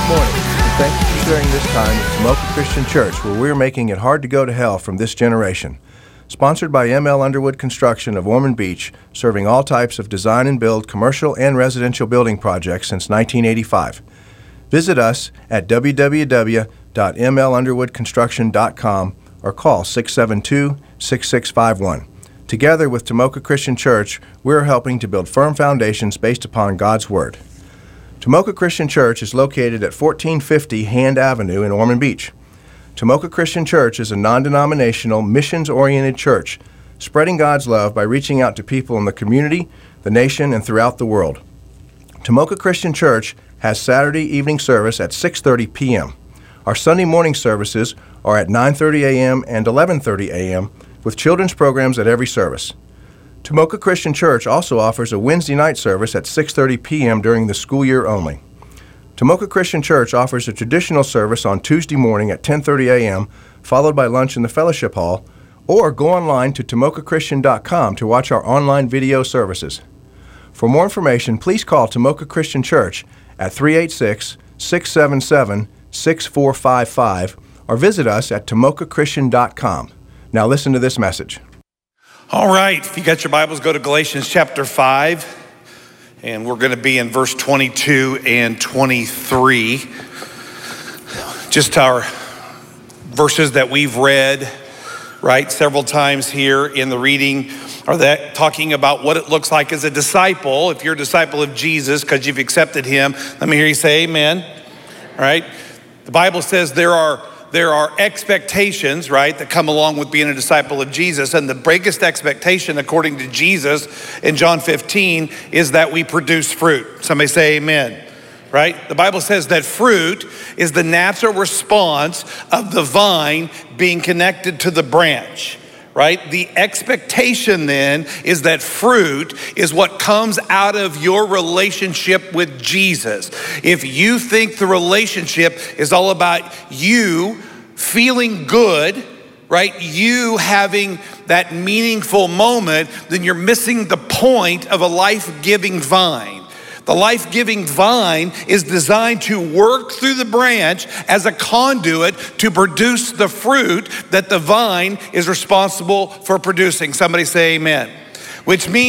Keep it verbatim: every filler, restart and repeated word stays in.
Good morning, and thank you for sharing this time with Tomoka Christian Church, where we're making it hard to go to hell from this generation. Sponsored by M L Underwood Construction of Ormond Beach, serving all types of design and build commercial and residential building projects since nineteen eighty-five. Visit us at w w w dot m l underwood construction dot com or call six seven two, six six five one. Together with Tomoka Christian Church, we're helping to build firm foundations based upon God's Word. Tomoka Christian Church is located at fourteen fifty Hand Avenue in Ormond Beach. Tomoka Christian Church is a non-denominational, missions-oriented church, spreading God's love by reaching out to people in the community, the nation, and throughout the world. Tomoka Christian Church has Saturday evening service at six thirty p m Our Sunday morning services are at nine thirty a m and eleven thirty a m, with children's programs at every service. Tomoka Christian Church also offers a Wednesday night service at six thirty p m during the school year only. Tomoka Christian Church offers a traditional service on Tuesday morning at ten thirty a m, followed by lunch in the fellowship hall, or go online to tomoka christian dot com to watch our online video services. For more information, please call Tomoka Christian Church at three eight six, six seven seven, six four five five or visit us at tomoka christian dot com. Now listen to this message. All right, if you got your Bibles, go to Galatians chapter five. And we're going to be in verse twenty-two and twenty-three. Just our verses that we've read, right, several times here in the reading are that talking about what it looks like as a disciple. If you're a disciple of Jesus because you've accepted him, let me hear you say amen. All right. The Bible says there are There are expectations, right, that come along with being a disciple of Jesus. And the biggest expectation, according to Jesus in John fifteen, is that we produce fruit. Somebody say amen, right? The Bible says that fruit is the natural response of the vine being connected to the branch, right? The expectation then is that fruit is what comes out of your relationship with Jesus. If you think the relationship is all about you feeling good, right? You having that meaningful moment, then you're missing the point of a life-giving vine. The life-giving vine is designed to work through the branch as a conduit to produce the fruit that the vine is responsible for producing. Somebody say amen. Which means